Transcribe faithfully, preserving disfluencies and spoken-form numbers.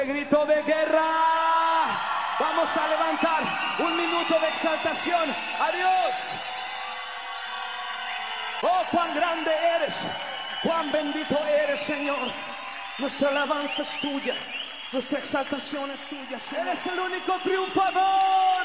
Grito de guerra. Vamos a levantar un minuto de exaltación a Dios. Oh, cuán grande eres, cuán bendito eres, Señor. Nuestra alabanza es tuya, nuestra exaltación es tuya, Señor. Eres el único triunfador.